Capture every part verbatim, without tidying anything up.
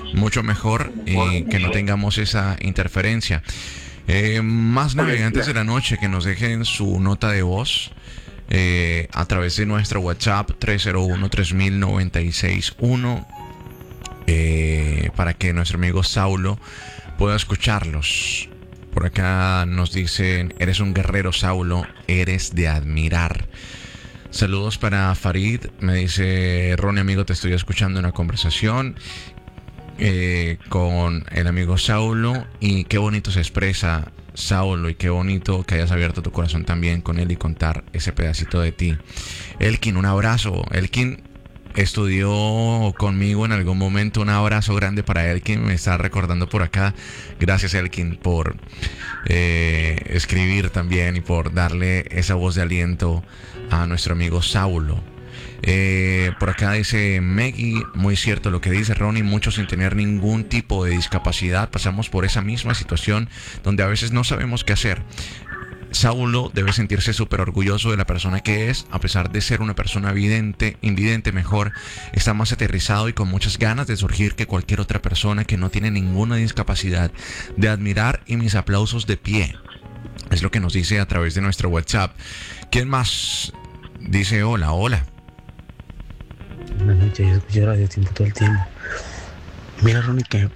mucho mejor y que no tengamos esa interferencia. Eh, más navegantes de la noche que nos dejen su nota de voz eh, a través de nuestro WhatsApp tres cero uno, tres mil, noventa y seis uno eh, para que nuestro amigo Saulo pueda escucharlos. Por acá nos dicen: eres un guerrero, Saulo, eres de admirar. Saludos para Farid, me dice: Ronnie, amigo, te estoy escuchando en una conversación eh, con el amigo Saulo, y qué bonito se expresa Saulo, y qué bonito que hayas abierto tu corazón también con él y contar ese pedacito de ti. Elkin, un abrazo. Elkin estudió conmigo en algún momento. Un abrazo grande para Elkin, me está recordando por acá. Gracias, Elkin, por eh, escribir también y por darle esa voz de aliento a nuestro amigo Saulo. Eh, por acá dice Meggy: muy cierto lo que dice Ronnie, muchos sin tener ningún tipo de discapacidad pasamos por esa misma situación donde a veces no sabemos qué hacer. Saulo debe sentirse súper orgulloso de la persona que es, a pesar de ser una persona vidente, invidente mejor, está más aterrizado y con muchas ganas de surgir que cualquier otra persona que no tiene ninguna discapacidad. De admirar, y mis aplausos de pie. Es lo que nos dice a través de nuestro WhatsApp. ¿Quién más dice hola, hola? Buenas noches, yo escucho Radio Tiempo todo el tiempo. Mira, Ronnie, que,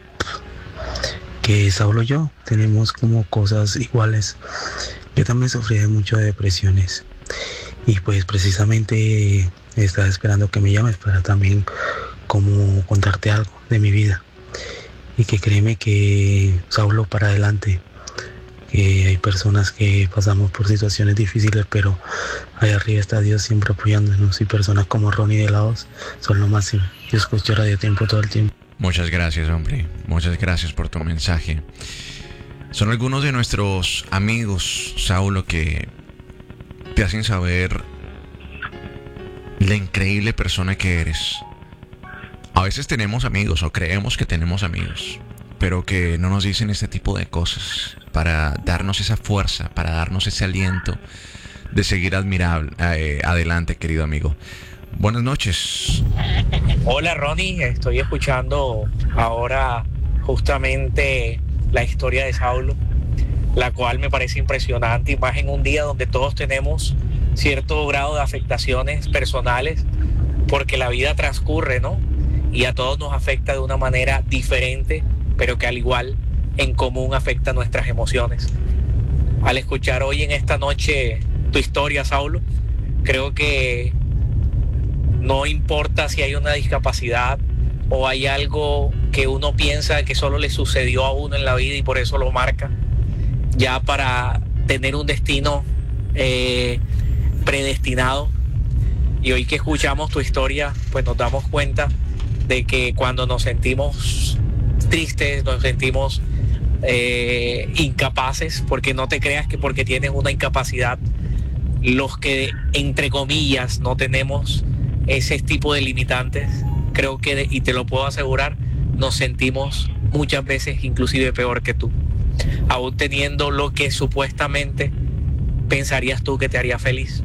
que Saulo y yo tenemos como cosas iguales. Yo también sufrí de mucho de depresiones y pues precisamente estaba esperando que me llames para también como contarte algo de mi vida. Y que créeme que Saulo, para adelante, que hay personas que pasamos por situaciones difíciles, pero allá arriba está Dios siempre apoyándonos, y personas como Ronnie de la voz son lo máximo. Yo escucho Radio Tiempo todo el tiempo. Muchas gracias, hombre. Muchas gracias por tu mensaje. Son algunos de nuestros amigos, Saulo, que te hacen saber la increíble persona que eres. A veces tenemos amigos, o creemos que tenemos amigos, pero que no nos dicen este tipo de cosas para darnos esa fuerza, para darnos ese aliento de seguir admirable, eh, adelante, querido amigo. Buenas noches. Hola, Ronnie, estoy escuchando ahora justamente la historia de Saulo, la cual me parece impresionante, y más en un día donde todos tenemos cierto grado de afectaciones personales, porque la vida transcurre, ¿no? Y a todos nos afecta de una manera diferente, pero que al igual en común afecta nuestras emociones. Al escuchar hoy en esta noche tu historia, Saulo, creo que no importa si hay una discapacidad o hay algo que uno piensa que solo le sucedió a uno en la vida y por eso lo marca, ya para tener un destino eh, predestinado. Y hoy que escuchamos tu historia, pues nos damos cuenta de que cuando nos sentimos tristes, nos sentimos eh, incapaces, porque no te creas que porque tienes una incapacidad, los que entre comillas no tenemos ese tipo de limitantes, creo que, de, y te lo puedo asegurar, nos sentimos muchas veces inclusive peor que tú, aún teniendo lo que supuestamente pensarías tú que te haría feliz.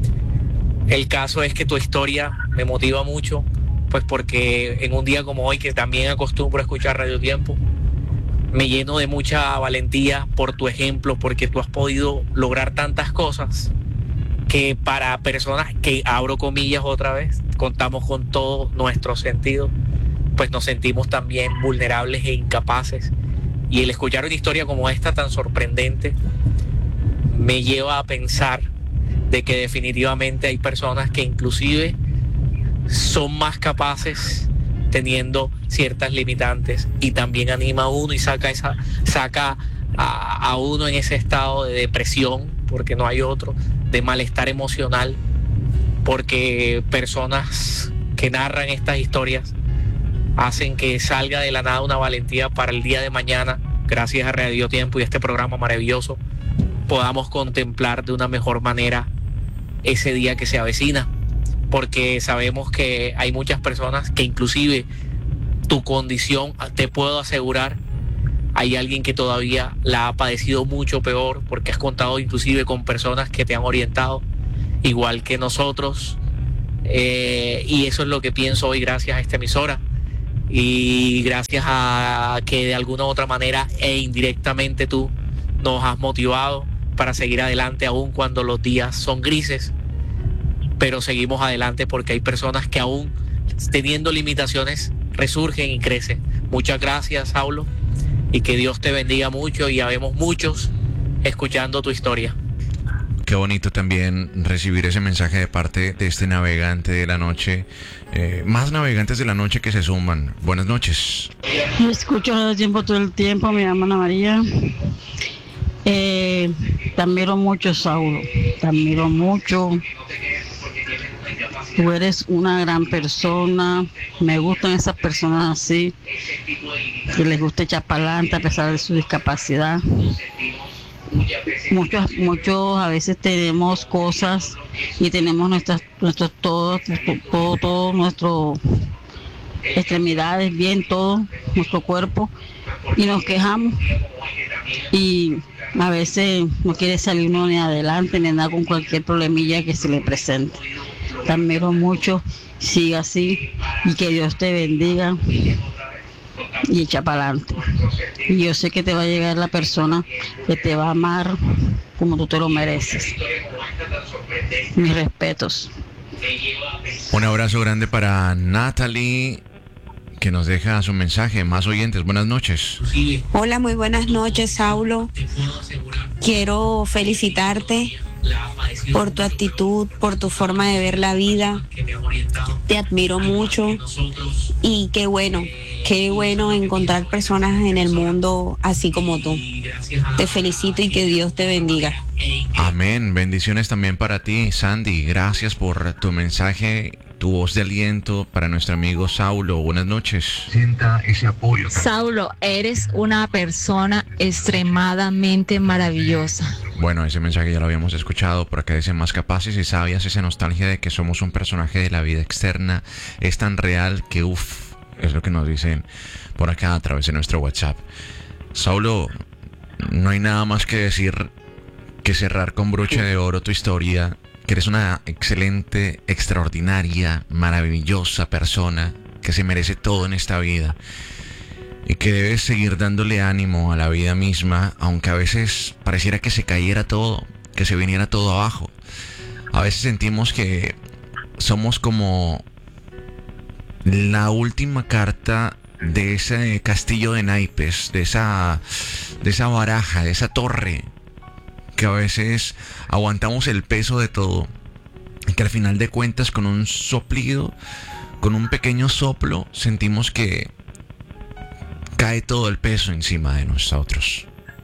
El caso es que tu historia me motiva mucho, pues porque en un día como hoy, que también acostumbro a escuchar Radio Tiempo, me lleno de mucha valentía por tu ejemplo, porque tú has podido lograr tantas cosas que para personas que, abro comillas otra vez, contamos con todo nuestro sentido, pues nos sentimos también vulnerables e incapaces. Y el escuchar una historia como esta tan sorprendente me lleva a pensar de que definitivamente hay personas que inclusive son más capaces teniendo ciertas limitantes, y también anima a uno y saca esa saca a, a uno en ese estado de depresión, porque no hay otro, de malestar emocional, porque personas que narran estas historias hacen que salga de la nada una valentía para el día de mañana, gracias a Radio Tiempo y este programa maravilloso, podamos contemplar de una mejor manera ese día que se avecina, porque sabemos que hay muchas personas que inclusive tu condición, te puedo asegurar, hay alguien que todavía la ha padecido mucho peor, porque has contado inclusive con personas que te han orientado, igual que nosotros, eh, y eso es lo que pienso hoy gracias a esta emisora, y gracias a que de alguna u otra manera e indirectamente tú nos has motivado para seguir adelante aún cuando los días son grises, pero seguimos adelante porque hay personas que aún teniendo limitaciones resurgen y crecen. Muchas gracias, Saulo, y que Dios te bendiga mucho, y habemos muchos escuchando tu historia. Qué bonito también recibir ese mensaje de parte de este navegante de la noche. Eh, más navegantes de la noche que se suman. Buenas noches. Yo escucho todo el tiempo, todo el tiempo. Me llamo Ana María. Eh, te admiro mucho, Saulo. Te admiro mucho. Tú eres una gran persona. Me gustan esas personas así, que les gusta echar para adelante a pesar de su discapacidad. Muchos, muchos a veces tenemos cosas y tenemos nuestras, nuestros todo, todo, todo nuestro extremidades bien, todo nuestro cuerpo, y nos quejamos y a veces no quiere salir uno ni adelante ni nada con cualquier problemilla que se le presente. Te admiro mucho, siga así y que Dios te bendiga y echa para adelante. Y yo sé que te va a llegar la persona que te va a amar como tú te lo mereces. Mis respetos. Un abrazo grande para Natalie, que nos deja su mensaje. Más oyentes, buenas noches. Hola, muy buenas noches, Saulo. Quiero felicitarte por tu actitud, por tu forma de ver la vida. Te admiro mucho y qué bueno, qué bueno encontrar personas en el mundo así como tú. Te felicito y que Dios te bendiga. Amén. Bendiciones también para ti, Sandy. Gracias por tu mensaje, tu voz de aliento para nuestro amigo Saulo. Buenas noches. Sienta ese apoyo. Saulo, eres una persona extremadamente maravillosa. Bueno, ese mensaje ya lo habíamos escuchado. Por acá dice: más capaces y sabias. Esa nostalgia de que somos un personaje de la vida externa es tan real que uff, es lo que nos dicen por acá a través de nuestro WhatsApp. Saulo, no hay nada más que decir que cerrar con broche de oro tu historia, que eres una excelente, extraordinaria, maravillosa persona que se merece todo en esta vida y que debes seguir dándole ánimo a la vida misma, aunque a veces pareciera que se cayera todo, que se viniera todo abajo. A veces sentimos que somos como la última carta de ese castillo de naipes, de esa, de esa baraja, de esa torre, que a veces aguantamos el peso de todo y que al final de cuentas con un soplido, con un pequeño soplo, sentimos que cae todo el peso encima de nosotros.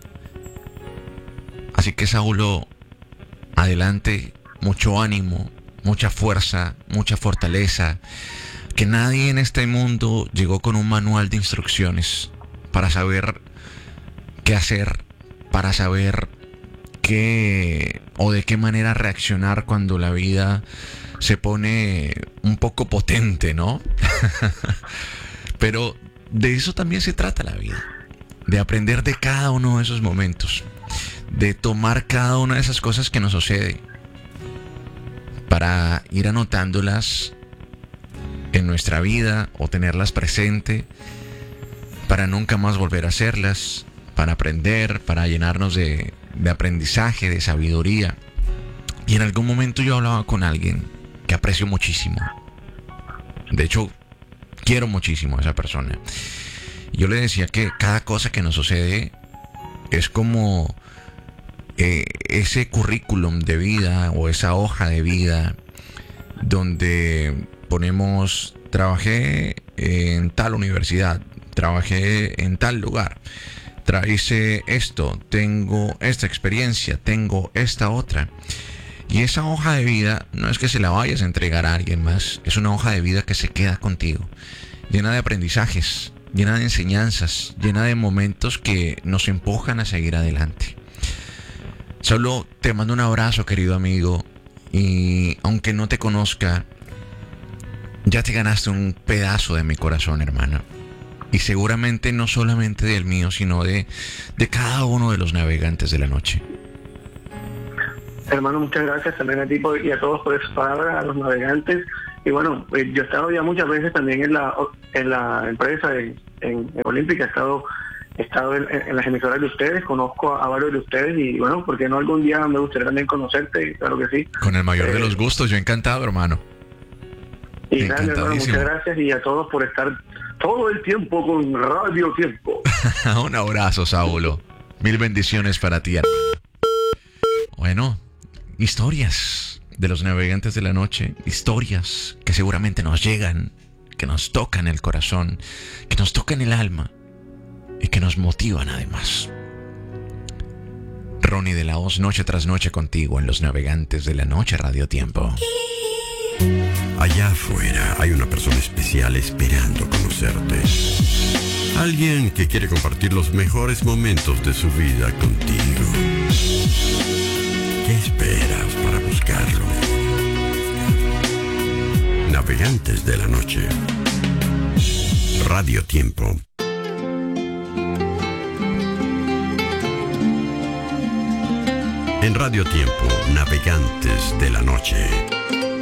Así que, Saulo, adelante, mucho ánimo, mucha fuerza, mucha fortaleza. Que nadie en este mundo llegó con un manual de instrucciones para saber qué hacer, para saber qué o de qué manera reaccionar cuando la vida se pone un poco potente, ¿no? Pero de eso también se trata la vida, de aprender de cada uno de esos momentos, de tomar cada una de esas cosas que nos sucede para ir anotándolas en nuestra vida o tenerlas presente para nunca más volver a hacerlas, para aprender, para llenarnos de, de aprendizaje, de sabiduría. Y en algún momento yo hablaba con alguien que aprecio muchísimo. De hecho, quiero muchísimo a esa persona. Yo le decía que cada cosa que nos sucede es como eh, ese currículum de vida o esa hoja de vida donde ponemos: trabajé en tal universidad, trabajé en tal lugar, hice esto, tengo esta experiencia, tengo esta otra. Y esa hoja de vida no es que se la vayas a entregar a alguien más, es una hoja de vida que se queda contigo, llena de aprendizajes, llena de enseñanzas, llena de momentos que nos empujan a seguir adelante. Solo te mando un abrazo, querido amigo, y aunque no te conozca, ya te ganaste un pedazo de mi corazón, hermano. Y seguramente no solamente del mío, sino de, de cada uno de los navegantes de la noche. Hermano, muchas gracias también a ti y a todos por esas palabras, a los navegantes. Y bueno, pues yo he estado ya muchas veces también en la en la empresa, en, en, en Olímpica, he estado, he estado en, en las emisoras de ustedes, conozco a, a varios de ustedes y bueno, ¿por qué no algún día me gustaría también conocerte? Claro que sí. Con el mayor Eh, de los gustos, yo encantado, hermano. Y nada, mi hermano, Encantadísimo. muchas gracias y a todos por estar todo el tiempo con Radio Tiempo. Un abrazo, Saulo. Mil bendiciones para ti. Bueno, historias de los navegantes de la noche, historias que seguramente nos llegan, que nos tocan el corazón, que nos tocan el alma y que nos motivan además. Ronnie de la Hoz, noche tras noche contigo en Los Navegantes de la Noche Radio Tiempo. Allá afuera hay una persona especial esperando conocerte. Alguien que quiere compartir los mejores momentos de su vida contigo. ¿Qué esperas para buscarlo? Navegantes de la Noche. Radio Tiempo. En Radio Tiempo, Navegantes de la Noche.